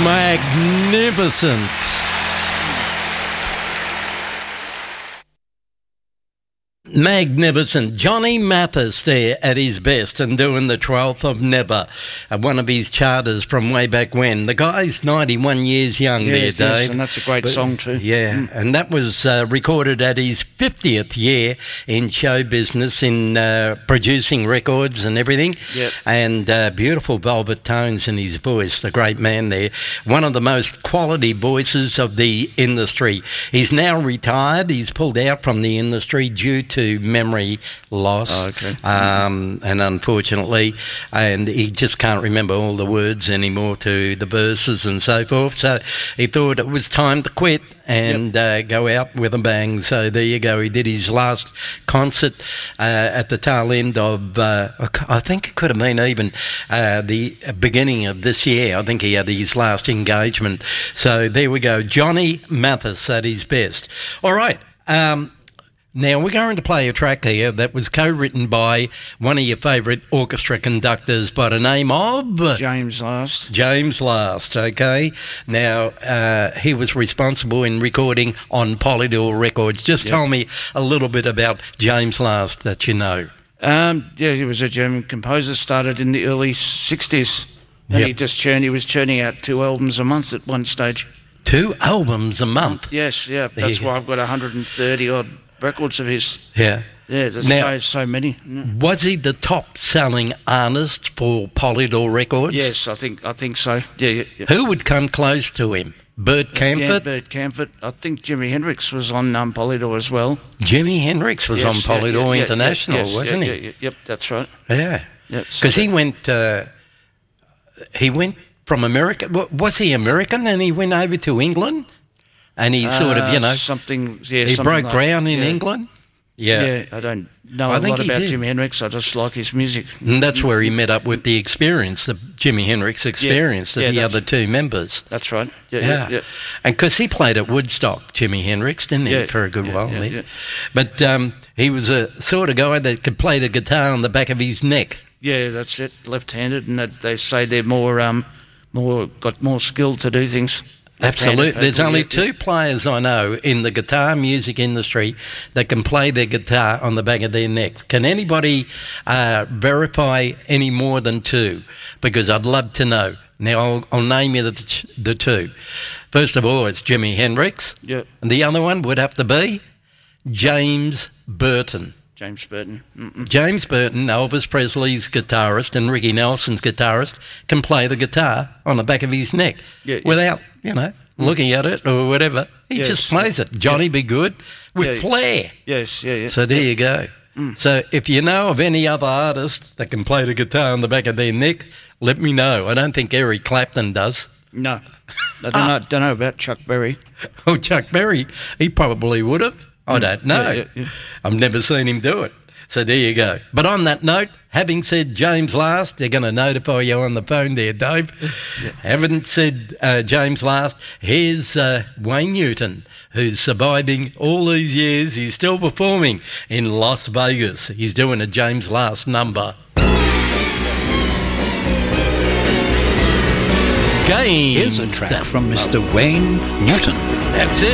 Magnificent. Magnificent. Johnny Mathis there at his best and doing the 12th of Never, one of his charters from way back when. The guy's 91 years young there, Dave. Yes, and that's a great song too. Yeah, and that was recorded at his 50th year in show business, in producing records and everything. Yep. And beautiful velvet tones in his voice, the great man there. One of the most quality voices of the industry. He's now retired. He's pulled out from the industry due to memory loss. Oh, okay. And unfortunately, and he just can't remember all the words anymore to the verses and so forth. So he thought it was time to quit and go out with a bang. So there you go. He did his last concert at the tail end of, I think it could have been even the beginning of this year. I think he had his last engagement. So there we go. Johnny Mathis at his best. All right. Now, we're going to play a track here that was co-written by one of your favourite orchestra conductors by the name of... James Last. James Last, okay. Now, he was responsible in recording on Polydor Records. Just tell me a little bit about James Last that you know. He was a German composer, started in the early 60s. And he was churning out 2 albums a month at one stage. 2 albums a month? Yes, yeah. That's why I've got 130-odd records of his. Yeah. Yeah, there's so many. Was he the top-selling artist for Polydor Records? Yes, I think so. Yeah. Who would come close to him? Bert Kaempfert? Yeah, Bert Kaempfert. I think Jimi Hendrix was on Polydor as well. Jimi Hendrix was on Polydor International, wasn't he? Yep, that's right. Yeah. Because he went from America. Was he American and he went over to England? And he sort of, he broke ground in England? Yeah, I don't know a lot about Jimi Hendrix. I just like his music. And that's where he met up with the Experience, the Jimi Hendrix Experience, the other 2 members. That's right. Yeah. And because he played at Woodstock, Jimi Hendrix, didn't he, for a good while there? Yeah. But he was a sort of guy that could play the guitar on the back of his neck. Yeah, that's it, left-handed, and they say they're got more skill to do things. Absolutely. There's only 2 players I know in the guitar music industry that can play their guitar on the back of their neck. Can anybody verify any more than 2? Because I'd love to know. Now, I'll name you the 2. First of all, it's Jimi Hendrix. Yep. And the other one would have to be James Burton. James Burton. James Burton, Elvis Presley's guitarist and Ricky Nelson's guitarist, can play the guitar on the back of his neck without, looking at it or whatever. He just plays it. Johnny B. Good with flair. Yes, yeah. So there you go. So if you know of any other artists that can play the guitar on the back of their neck, let me know. I don't think Eric Clapton does. No. I don't know about Chuck Berry. Oh, Chuck Berry, he probably would have. I don't know. Yeah. I've never seen him do it. So there you go. But on that note, having said James Last, they're going to notify you on the phone there, Dave. Yeah. Having said James Last, here's Wayne Newton, who's surviving all these years. He's still performing in Las Vegas. He's doing a James Last number. Here's a track from Mr. Wayne Newton. That's it.